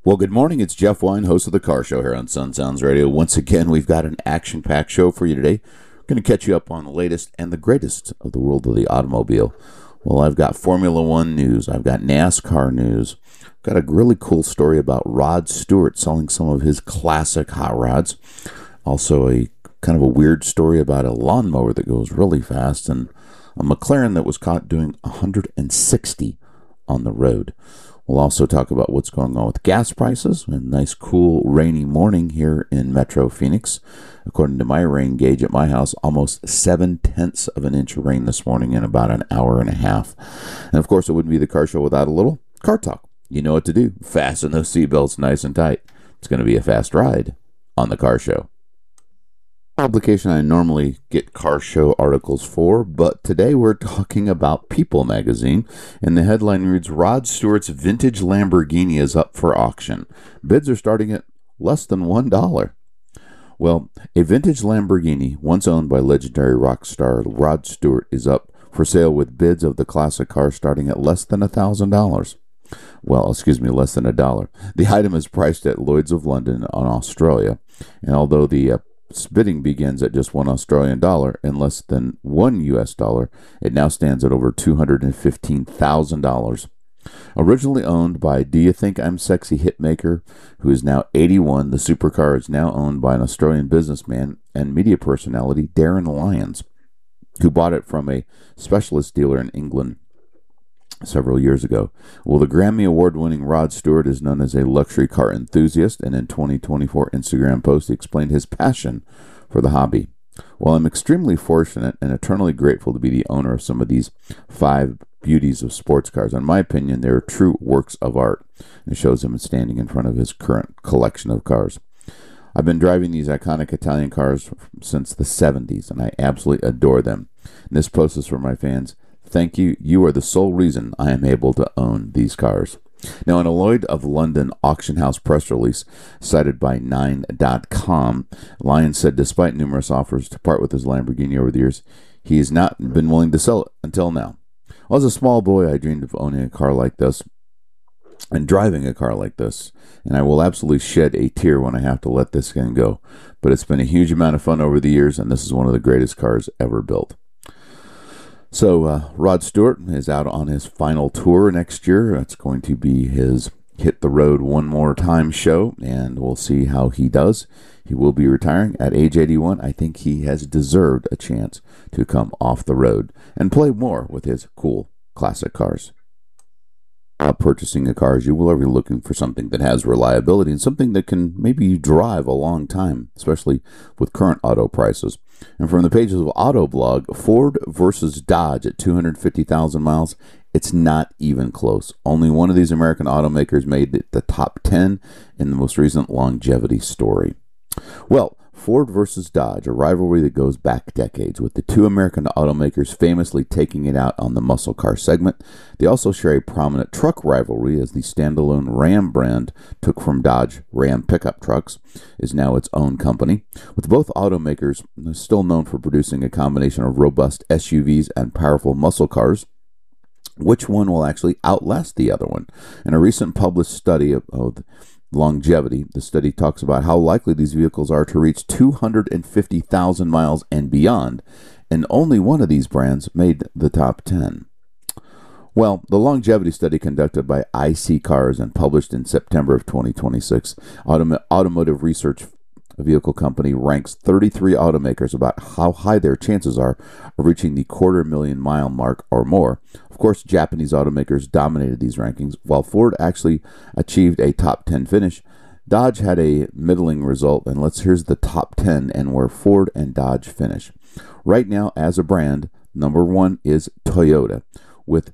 Well, good morning. It's Jeff Wine, host of The Car Show here on Sun Sounds Radio. Once again, we've got an action-packed show for you today. We're going to catch you up on the latest and the greatest of the world of the automobile. Well, I've got Formula One news. I've got NASCAR news. I've got a really cool story about Rod Stewart selling some of his classic hot rods. Also, a kind of a weird story about a lawnmower that goes really fast and a McLaren that was caught doing 160 on the road. We'll also talk about what's going on with gas prices. A nice, cool, rainy morning here in Metro Phoenix. According to my rain gauge at my house, almost 7/10 of an inch of rain this morning in about an hour and a half. And of course, it wouldn't be the car show without a little car talk. You know what to do. Fasten those seatbelts nice and tight. It's going to be a fast ride on the car show. Publication I normally get car show articles for, but today we're talking about People magazine, and the headline reads, Rod Stewart's vintage Lamborghini is up for auction. Bids are starting at less than $1. Well, a vintage Lamborghini, once owned by legendary rock star Rod Stewart, is up for sale with bids of the classic car starting at less than $1,000. Well, less than $1. The item is priced at Lloyd's of London on Australia, and although the bidding begins at just $1 Australian dollar and less than $1 US dollar, it now stands at over $215,000. Originally owned by Do You Think I'm Sexy hitmaker, who is now 81, the supercar is now owned by an Australian businessman and media personality, Darren Lyons, who bought it from a specialist dealer in England several years ago. Well, the Grammy Award-winning Rod Stewart is known as a luxury car enthusiast, and in 2024 Instagram post, he explained his passion for the hobby. Well, I'm extremely fortunate and eternally grateful to be the owner of some of these five beauties of sports cars. In my opinion, they're true works of art. It shows him standing in front of his current collection of cars. I've been driving these iconic Italian cars since the 70s, and I absolutely adore them. And this post is for my fans. Thank you. You are the sole reason I am able to own these cars. Now, in a Lloyd of London auction house press release cited by 9.com, Lyons said despite numerous offers to part with his Lamborghini over the years, he has not been willing to sell it until now. Well, as a small boy, I dreamed of owning a car like this and driving a car like this, and I will absolutely shed a tear when I have to let this thing go. But it's been a huge amount of fun over the years, and this is one of the greatest cars ever built. So Rod Stewart is out on his final tour next year. It's going to be his Hit the Road One More Time show, and we'll see how he does. He will be retiring at age 81. I think he has deserved a chance to come off the road and play more with his cool classic cars. Purchasing a car, as you will be looking for something that has reliability and something that can maybe drive a long time, especially with current auto prices. And from the pages of Autoblog, Ford versus Dodge at 250,000 miles, it's not even close. Only one of these American automakers made it the top 10 in the most recent longevity story. Well, Ford versus Dodge, a rivalry that goes back decades, with the two American automakers famously taking it out on the muscle car segment. They also share a prominent truck rivalry, as the standalone Ram brand took from Dodge Ram pickup trucks is now its own company. With both automakers still known for producing a combination of robust SUVs and powerful muscle cars, which one will actually outlast the other one? In a recent published study of longevity, the study talks about how likely these vehicles are to reach 250,000 miles and beyond, and only one of these brands made the top 10. Well, the longevity study conducted by IC Cars and published in September of 2026, automotive research vehicle company ranks 33 automakers about how high their chances are of reaching the 250,000-mile mark or more. Of course, Japanese automakers dominated these rankings. While Ford actually achieved a top 10 finish, Dodge had a middling result, and here's the top 10 and where Ford and Dodge finish. Right now, as a brand, number one is Toyota, with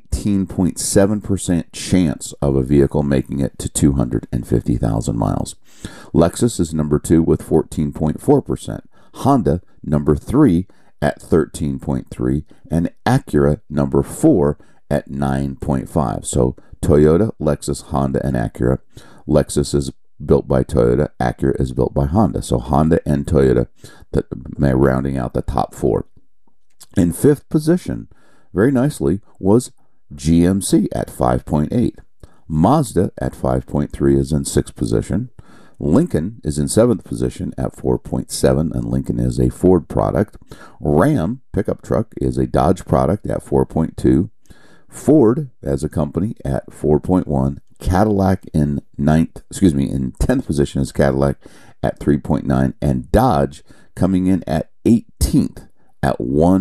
19.7% chance of a vehicle making it to 250,000 miles. Lexus is number 2 with 14.4%. Honda, number 3 at 13.3%. And Acura, number 4 at 9.5%. So Toyota, Lexus, Honda, and Acura. Lexus is built by Toyota. Acura is built by Honda. So Honda and Toyota, rounding out the top 4. In fifth position, very nicely, was GMC at 5.8. Mazda at 5.3 is in 6th position. Lincoln is in 7th position at 4.7, and Lincoln is a Ford product. Ram pickup truck is a Dodge product at 4.2. Ford as a company at 4.1. Cadillac in 10th position is Cadillac at 3.9, and Dodge coming in at 18th at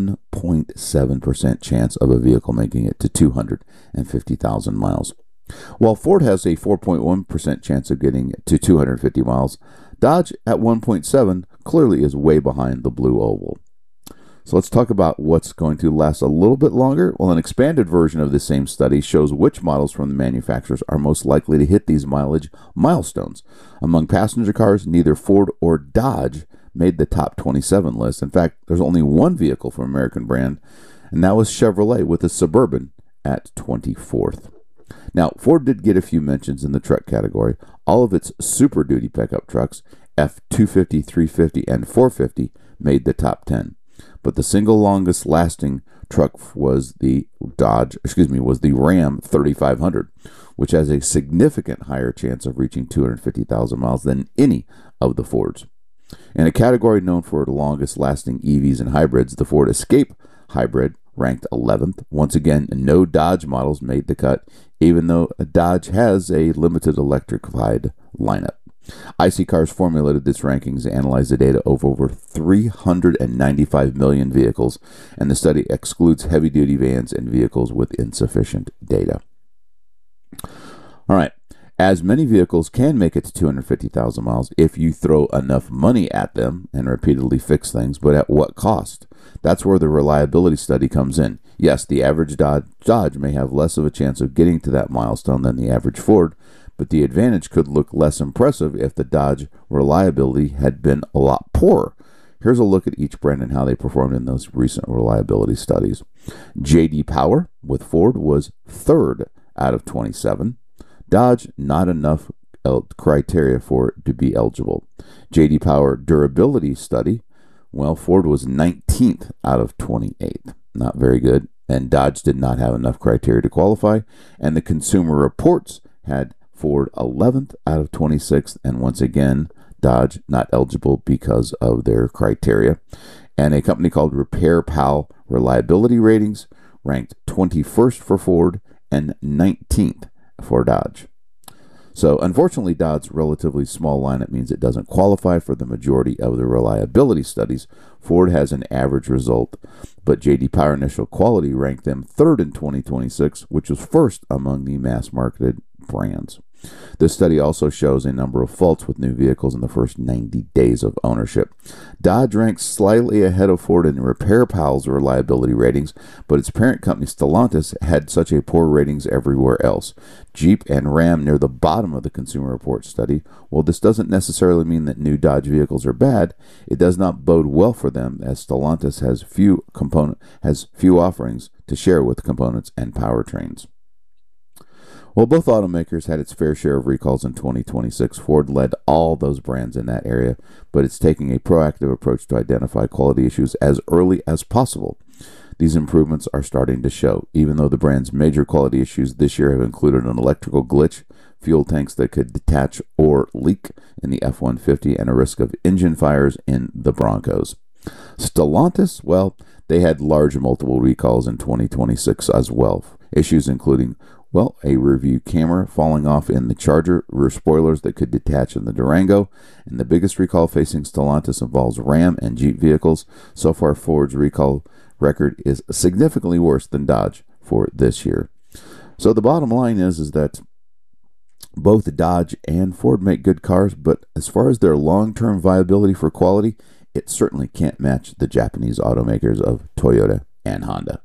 1.7% chance of a vehicle making it to 250,000 miles. While Ford has a 4.1% chance of getting to 250 miles, Dodge at 1.7 clearly is way behind the Blue Oval. So let's talk about what's going to last a little bit longer. Well, an expanded version of the same study shows which models from the manufacturers are most likely to hit these mileage milestones. Among passenger cars, neither Ford or Dodge made the top 27 list. In fact, there's only one vehicle from American brand, and that was Chevrolet with the Suburban at 24th. Now, Ford did get a few mentions in the truck category. All of its Super Duty pickup trucks, F-250, 350, and 450, made the top 10. But the single longest lasting truck was the Ram 3500, which has a significant higher chance of reaching 250,000 miles than any of the Fords. In a category known for the longest lasting EVs and hybrids, the Ford Escape Hybrid ranked 11th. Once again, no Dodge models made the cut, even though Dodge has a limited electrified lineup. IC Cars formulated this rankings and analyzed the data of over 395 million vehicles, and the study excludes heavy-duty vans and vehicles with insufficient data. All right. As many vehicles can make it to 250,000 miles if you throw enough money at them and repeatedly fix things, but at what cost? That's where the reliability study comes in. Yes, the average Dodge may have less of a chance of getting to that milestone than the average Ford, but the advantage could look less impressive if the Dodge reliability had been a lot poorer. Here's a look at each brand and how they performed in those recent reliability studies. J.D. Power with Ford was 3rd out of 27. Dodge, not enough criteria for it to be eligible. J.D. Power durability study, well, Ford was 19th out of 28. Not very good. And Dodge did not have enough criteria to qualify. And the Consumer Reports had Ford 11th out of 26. And once again, Dodge not eligible because of their criteria. And a company called Repair Pal Reliability Ratings ranked 21st for Ford and 19th for Dodge. So unfortunately, Dodge's relatively small lineup means it doesn't qualify for the majority of the reliability studies. Ford has an average result, but J.D. Power Initial Quality ranked them 3rd in 2026, which was 1st among the mass-marketed brands. This study also shows a number of faults with new vehicles in the first 90 days of ownership. Dodge ranks slightly ahead of Ford in Repair Pal's reliability ratings, but its parent company Stellantis had such a poor ratings everywhere else. Jeep and Ram near the bottom of the Consumer Reports study. While this doesn't necessarily mean that new Dodge vehicles are bad, it does not bode well for them, as Stellantis has few offerings to share with components and powertrains. While both automakers had its fair share of recalls in 2026, Ford led all those brands in that area, but it's taking a proactive approach to identify quality issues as early as possible. These improvements are starting to show, even though the brand's major quality issues this year have included an electrical glitch, fuel tanks that could detach or leak in the F-150, and a risk of engine fires in the Broncos. Stellantis, well, they had large multiple recalls in 2026 as well. Issues including a review camera falling off in the Charger, rear spoilers that could detach in the Durango, and the biggest recall facing Stellantis involves Ram and Jeep vehicles. So far, Ford's recall record is significantly worse than Dodge for this year. So the bottom line is that both Dodge and Ford make good cars, but as far as their long-term viability for quality, it certainly can't match the Japanese automakers of Toyota and Honda.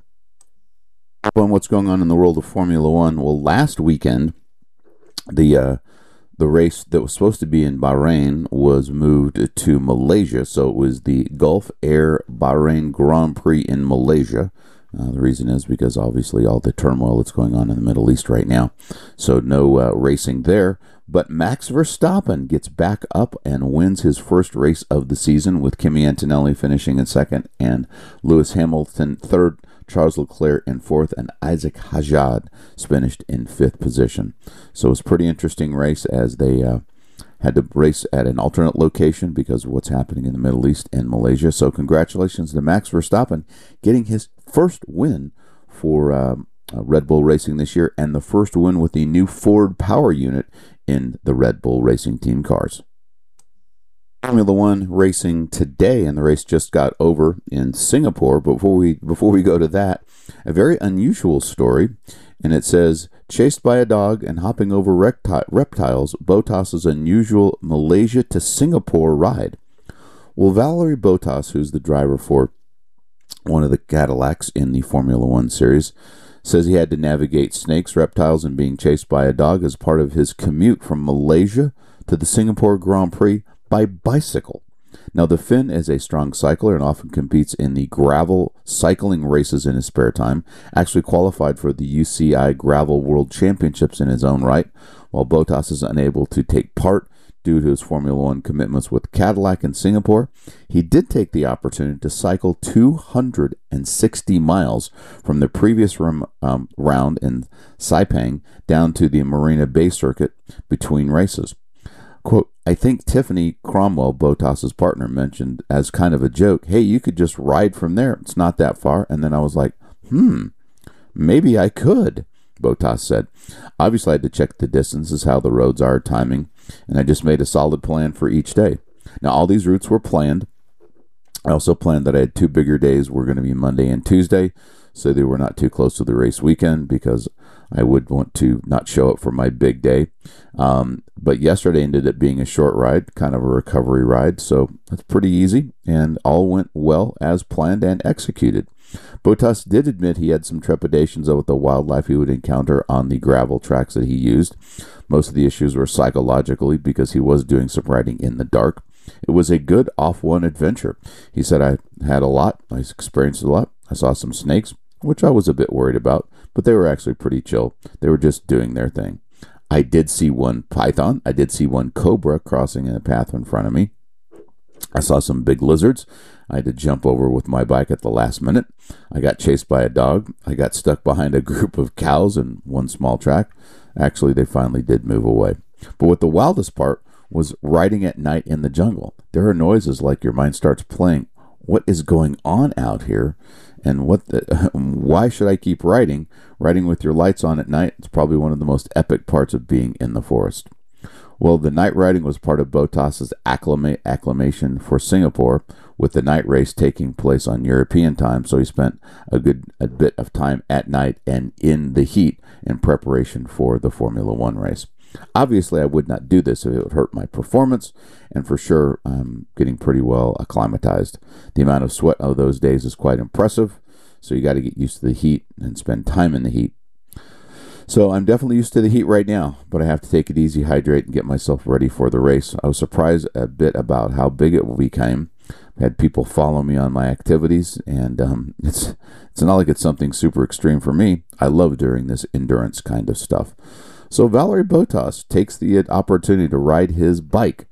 On what's going on in the world of Formula One, well, last weekend, the race that was supposed to be in Bahrain was moved to Malaysia. So it was the Gulf Air Bahrain Grand Prix in Malaysia. The reason is because obviously all the turmoil that's going on in the Middle East right now. So no racing there. But Max Verstappen gets back up and wins his first race of the season, with Kimi Antonelli finishing in second and Lewis Hamilton third, Charles Leclerc in fourth, and Isaac Hajjad finished in fifth position. So it was a pretty interesting race as they had to race at an alternate location because of what's happening in the Middle East and Malaysia. So congratulations to Max Verstappen getting his first win for Red Bull Racing this year, and the first win with the new Ford power unit in the Red Bull Racing team cars. Formula One racing today, and the race just got over in Singapore. But before we go to that, a very unusual story, and it says, chased by a dog and hopping over reptiles, Bottas's unusual Malaysia to Singapore ride. Well, Valtteri Bottas, who's the driver for one of the Cadillacs in the Formula One series, says he had to navigate snakes, reptiles, and being chased by a dog as part of his commute from Malaysia to the Singapore Grand Prix by bicycle. Now, the Finn is a strong cycler and often competes in the gravel cycling races in his spare time, actually qualified for the UCI Gravel World Championships in his own right, while Bottas is unable to take part due to his Formula One commitments with Cadillac in Singapore. He did take the opportunity to cycle 260 miles from the previous round in Sepang down to the Marina Bay circuit between races. Quote, I think Tiffany Cromwell, Bottas's partner, mentioned as kind of a joke, hey, you could just ride from there. It's not that far. And then I was like, maybe I could, Bottas said. Obviously, I had to check the distances, how the roads are, timing, and I just made a solid plan for each day. Now, all these routes were planned. I also planned that I had two bigger days were going to be Monday and Tuesday, so they were not too close to the race weekend because I would want to not show up for my big day. But yesterday ended up being a short ride, kind of a recovery ride, so that's pretty easy, and all went well as planned and executed. Bottas did admit he had some trepidations about the wildlife he would encounter on the gravel tracks that he used. Most of the issues were psychologically because he was doing some riding in the dark. It was a good off-one adventure. He said, I had a lot, I experienced a lot, I saw some snakes, which I was a bit worried about, but they were actually pretty chill. They were just doing their thing. I did see one python. I did see one cobra crossing in the path in front of me. I saw some big lizards. I had to jump over with my bike at the last minute. I got chased by a dog. I got stuck behind a group of cows in one small track. Actually, they finally did move away. But what the wildest part was riding at night in the jungle. There are noises like your mind starts playing. What is going on out here? And why should I keep riding? Riding with your lights on at night, it's probably one of the most epic parts of being in the forest. Well, the night riding was part of Bottas's acclamation for Singapore, with the night race taking place on European time, so he spent a bit of time at night and in the heat in preparation for the Formula One race. Obviously, I would not do this if it would hurt my performance, and for sure, I'm getting pretty well acclimatized. The amount of sweat of those days is quite impressive, so you got to get used to the heat and spend time in the heat. So I'm definitely used to the heat right now, but I have to take it easy, hydrate, and get myself ready for the race. I was surprised a bit about how big it became. I had people follow me on my activities, and it's not like it's something super extreme for me. I love doing this endurance kind of stuff. So Valtteri Bottas takes the opportunity to ride his bike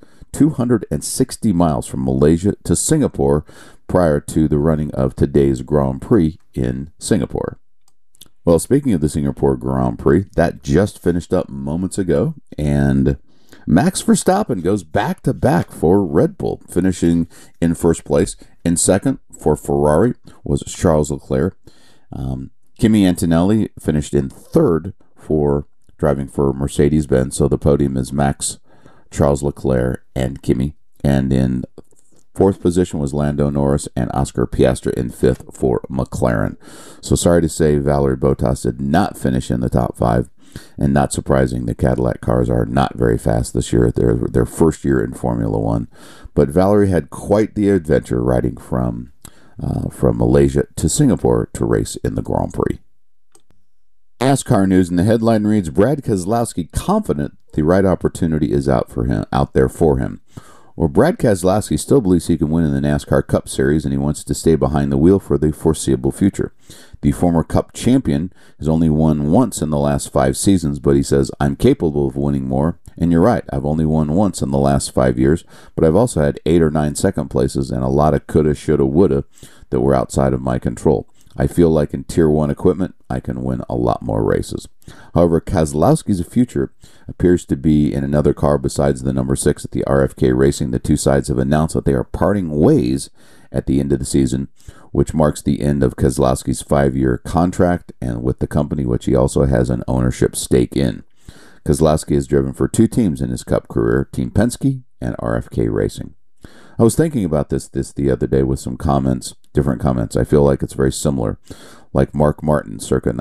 260 miles from Malaysia to Singapore prior to the running of today's Grand Prix in Singapore. Well, speaking of the Singapore Grand Prix, that just finished up moments ago, and Max Verstappen goes back-to-back for Red Bull, finishing in first place. In second for Ferrari was Charles Leclerc. Kimi Antonelli finished in third for driving for Mercedes-Benz, so the podium is Max, Charles Leclerc, and Kimi. And in fourth position was Lando Norris and Oscar Piastri in fifth for McLaren. So sorry to say Valtteri Bottas did not finish in the top five, and not surprising, the Cadillac cars are not very fast this year. They're their first year in Formula One. But Valtteri had quite the adventure riding from Malaysia to Singapore to race in the Grand Prix. NASCAR news, and the headline reads, Brad Keselowski confident the right opportunity is out there for him. Well, Brad Keselowski still believes he can win in the NASCAR Cup Series, and he wants to stay behind the wheel for the foreseeable future. The former Cup champion has only won once in the last 5 seasons, but he says, I'm capable of winning more. And you're right, I've only won once in the last 5 years, but I've also had 8 or 9 second places and a lot of coulda, shoulda, woulda that were outside of my control. I feel like in Tier 1 equipment, I can win a lot more races. However, Keselowski's future appears to be in another car besides the number 6 at the RFK Racing. The two sides have announced that they are parting ways at the end of the season, which marks the end of Keselowski's 5-year contract and with the company, which he also has an ownership stake in. Keselowski has driven for two teams in his Cup career, Team Penske and RFK Racing. I was thinking about this the other day with some comments, different comments. I feel like it's very similar, like Mark Martin circa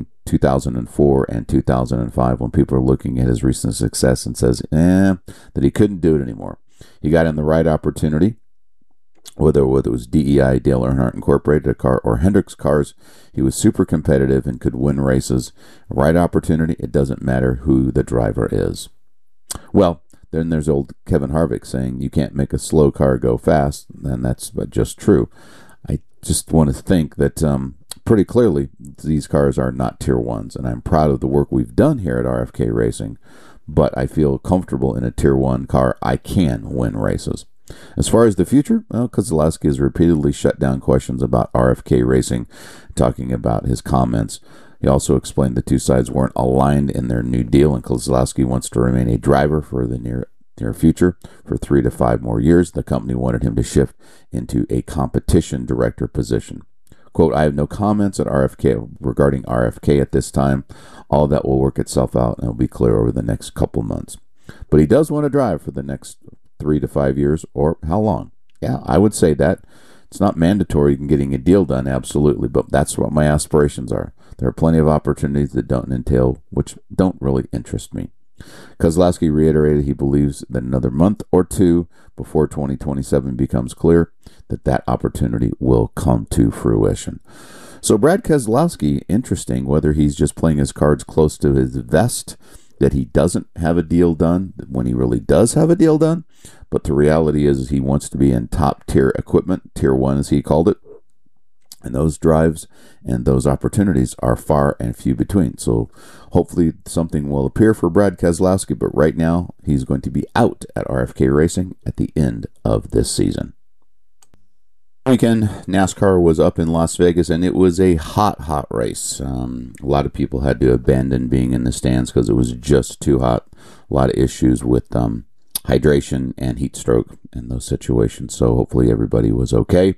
2004 and 2005, when people are looking at his recent success and says, that he couldn't do it anymore. He got in the right opportunity, whether it was DEI, Dale Earnhardt Incorporated, a car, or Hendrick's cars. He was super competitive and could win races. Right opportunity, it doesn't matter who the driver is. Well, then there's old Kevin Harvick saying you can't make a slow car go fast, and that's just true. I just want to think that pretty clearly these cars are not Tier 1s, and I'm proud of the work we've done here at RFK Racing, but I feel comfortable in a Tier 1 car. I can win races. As far as the future, Keselowski has repeatedly shut down questions about RFK Racing, talking about his comments. He also explained the two sides weren't aligned in their new deal, and Keselowski wants to remain a driver for the near future for 3 to 5 more years. The company wanted him to shift into a competition director position. Quote, I have no comments at RFK regarding RFK at this time. All that will work itself out and it'll be clear over the next couple months. But he does want to drive for the next 3 to 5 years, or how long? Yeah, I would say that. It's not mandatory in getting a deal done, absolutely, but that's what my aspirations are. There are plenty of opportunities that don't entail, which don't really interest me. Keselowski reiterated he believes that another month or two before 2027 becomes clear that opportunity will come to fruition. So Brad Keselowski, interesting, whether he's just playing his cards close to his vest, that he doesn't have a deal done when he really does have a deal done. But the reality is he wants to be in top tier equipment, Tier 1 as he called it. And those drives and those opportunities are far and few between. So hopefully something will appear for Brad Keselowski, but right now he's going to be out at RFK Racing at the end of this season. Weekend, NASCAR was up in Las Vegas, and it was a hot race. A lot of people had to abandon being in the stands because it was just too hot. A lot of issues with hydration and heat stroke in those situations. So hopefully everybody was okay.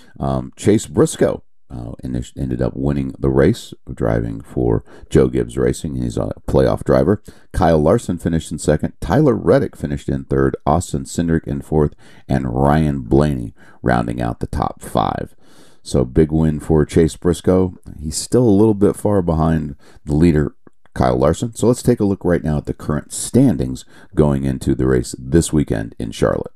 Chase Briscoe ended up winning the race, driving for Joe Gibbs Racing. He's a playoff driver. Kyle Larson finished in second. Tyler Reddick finished in third. Austin Cindric in fourth. And Ryan Blaney rounding out the top 5. So big win for Chase Briscoe. He's still a little bit far behind the leader, Kyle Larson. So let's take a look right now at the current standings going into the race this weekend in Charlotte.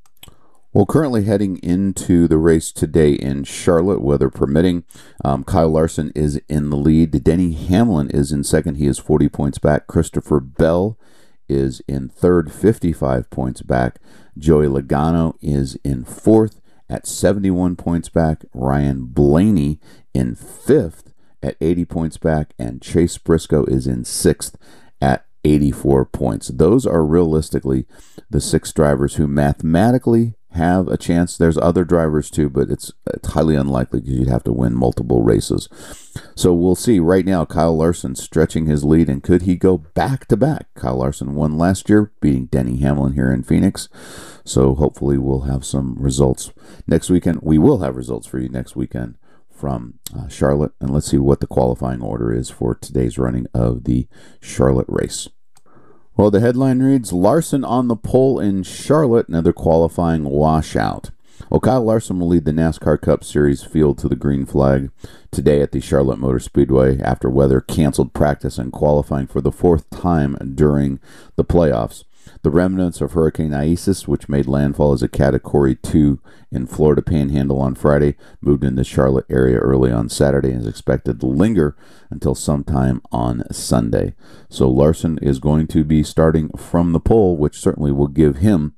Well, currently heading into the race today in Charlotte, weather permitting, Kyle Larson is in the lead. Denny Hamlin is in second. He is 40 points back. Christopher Bell is in third, 55 points back. Joey Logano is in fourth at 71 points back. Ryan Blaney in fifth at 80 points back. And Chase Briscoe is in sixth at 84 points. Those are realistically the 6 drivers who mathematically have a chance. There's other drivers too, but it's highly unlikely because you'd have to win multiple races. So we'll see. Right now, Kyle Larson stretching his lead, and could he go back to back? Kyle Larson won last year, beating Denny Hamlin here in Phoenix. So hopefully we'll have some results next weekend. We will have results for you next weekend from Charlotte, and let's see what the qualifying order is for today's running of the Charlotte race. Well, the headline reads, Larson on the pole in Charlotte, another qualifying washout. Well, Kyle Larson will lead the NASCAR Cup Series field to the green flag today at the Charlotte Motor Speedway after weather canceled practice and qualifying for the 4th time during the playoffs. The remnants of Hurricane Isis, which made landfall as a Category 2 in Florida Panhandle on Friday, moved in the Charlotte area early on Saturday and is expected to linger until sometime on Sunday. So Larson is going to be starting from the pole, which certainly will give him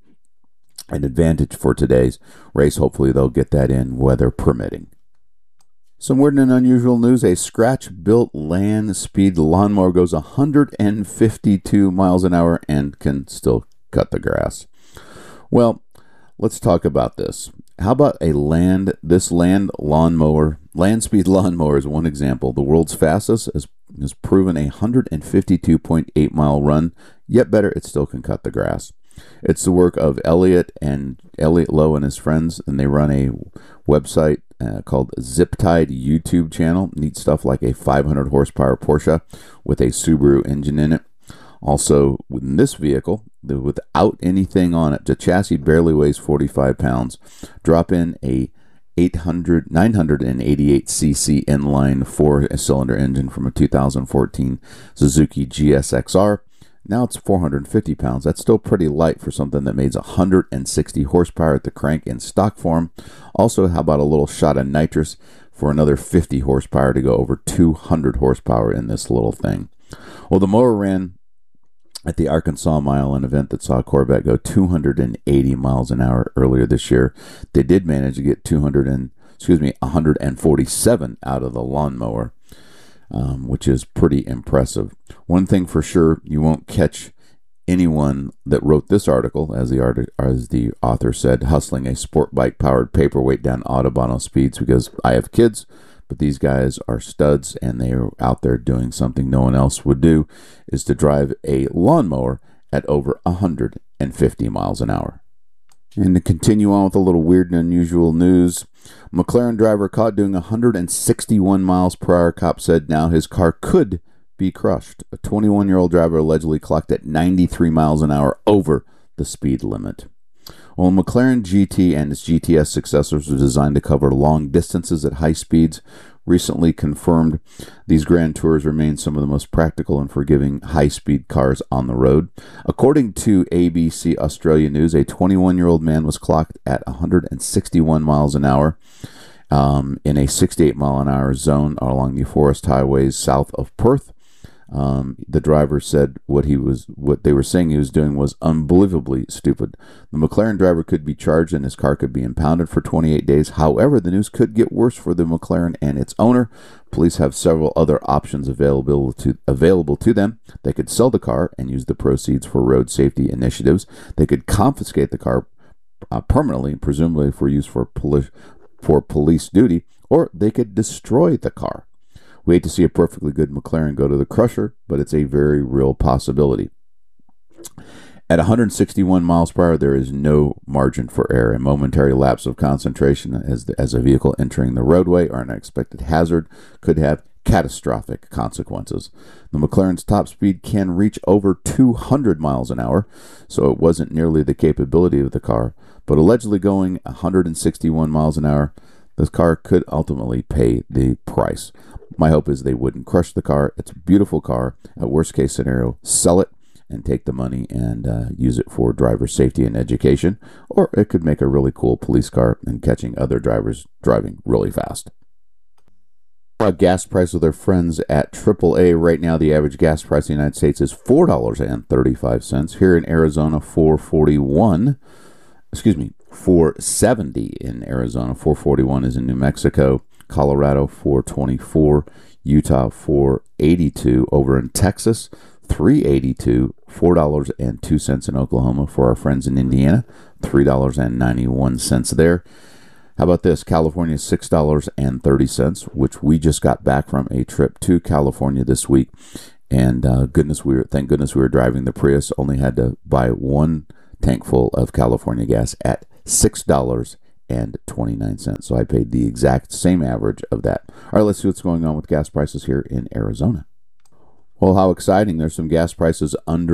an advantage for today's race. Hopefully they'll get that in, weather permitting. Some weird and unusual news. A scratch-built land speed lawnmower goes 152 miles an hour and can still cut the grass. Well, let's talk about this. How about this land lawnmower Land speed lawnmower is one example. The world's fastest has proven a 152.8 mile run. Yet better, it still can cut the grass. It's the work of Elliot Lowe and his friends, and they run a website called Ziptide YouTube channel. Neat stuff like a 500 horsepower Porsche with a Subaru engine in it. Also, in this vehicle, without anything on it, the chassis barely weighs 45 pounds. Drop in a 988cc inline 4-cylinder engine from a 2014 Suzuki GSXR. Now it's 450 pounds. That's still pretty light for something that makes 160 horsepower at the crank in stock form. Also, how about a little shot of nitrous for another 50 horsepower to go over 200 horsepower in this little thing? Well, the mower ran at the Arkansas Mile, an event that saw Corvette go 280 miles an hour earlier this year. They did manage to get 147 out of the lawnmower, which is pretty impressive. One thing for sure, you won't catch anyone that wrote this article, as the author said, hustling a sport bike powered paperweight down Autobahn speeds, because I have kids. But these guys are studs, and they are out there doing something no one else would do, is to drive a lawnmower at over 150 miles an hour. And to continue on with a little weird and unusual news, McLaren driver caught doing 161 miles per hour. Cop said now his car could be crushed. A 21-year-old driver allegedly clocked at 93 miles an hour over the speed limit. Well, McLaren GT and its GTS successors were designed to cover long distances at high speeds. Recently confirmed, these Grand Tours remain some of the most practical and forgiving high-speed cars on the road. According to ABC Australia News, a 21-year-old man was clocked at 161 miles an hour in a 68-mile-an-hour zone along the forest highways south of Perth. The driver said what they were saying he was doing was unbelievably stupid. The McLaren driver could be charged and his car could be impounded for 28 days. However, the news could get worse for the McLaren and its owner. Police have several other options available to them. They could sell the car and use the proceeds for road safety initiatives. They could confiscate the car permanently, presumably for use for police duty, or they could destroy the car. We hate to see a perfectly good McLaren go to the crusher, but it's a very real possibility. At 161 miles per hour, there is no margin for error. A momentary lapse of concentration as a vehicle entering the roadway or an unexpected hazard could have catastrophic consequences. The McLaren's top speed can reach over 200 miles an hour, so it wasn't nearly the capability of the car, but allegedly going 161 miles an hour, this car could ultimately pay the price. My hope is they wouldn't crush the car. It's a beautiful car. At worst case scenario, sell it and take the money and use it for driver safety and education. Or it could make a really cool police car and catching other drivers driving really fast. Gas price with our friends at AAA. Right now, the average gas price in the United States is $4.35. Here in Arizona, $4.70 in Arizona. $4.41 is in New Mexico. Colorado, $4.24. Utah, $4.82. Over in Texas, $3.82. $4.02 in Oklahoma. For our friends in Indiana, $3.91 there. How about this? California, $6.30, which we just got back from a trip to California this week. And thank goodness we were driving the Prius. Only had to buy one tank full of California gas at $6.29. So I paid the exact same average of that. All right, let's see what's going on with gas prices here in Arizona. Well, how exciting. There's some gas prices under